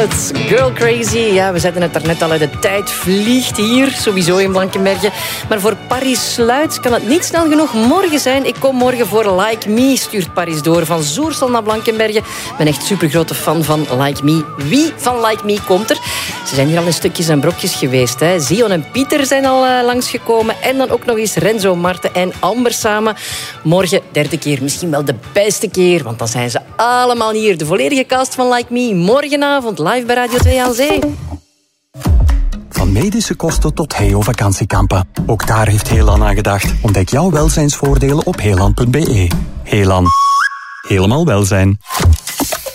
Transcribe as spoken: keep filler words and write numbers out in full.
Girl Crazy, ja, we zeiden het daarnet al, de tijd vliegt hier, sowieso in Blankenberge. Maar voor Paris Sluits kan het niet snel genoeg morgen zijn. Ik kom morgen voor Like Me, stuurt Paris door. Van Zoersel naar Blankenberge. Ik ben echt supergrote fan van Like Me. Wie van Like Me komt er? Ze zijn hier al in stukjes en brokjes geweest. Hè. Zion en Pieter zijn al uh, langsgekomen. En dan ook nog eens Renzo, Marten en Amber samen. Morgen, derde keer, misschien wel de beste keer. Want dan zijn ze allemaal hier. De volledige cast van Like Me. Morgenavond live bij Radio twee aan Zee. Van medische kosten tot Heo vakantiekampen. Ook daar heeft Heelan aan gedacht. Ontdek jouw welzijnsvoordelen op heelan punt be. Heelan. Helemaal welzijn.